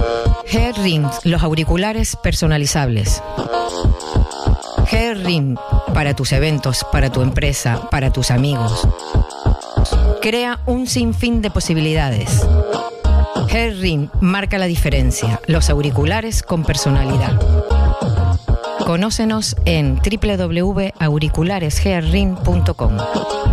G-Ring, los auriculares personalizables. G-Ring, para tus eventos, para tu empresa, para tus amigos. Crea un sinfín de posibilidades. G-Ring marca la diferencia. Los auriculares con personalidad. Conócenos en www.auricularesgring.com.